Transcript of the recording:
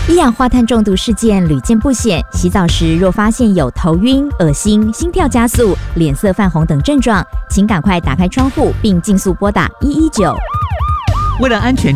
一氧化碳中毒事件屡见不鲜，洗澡时若发现有头晕、恶心、心跳加速、脸色泛红等症状，请赶快打开窗户并尽速拨打119。 为了安全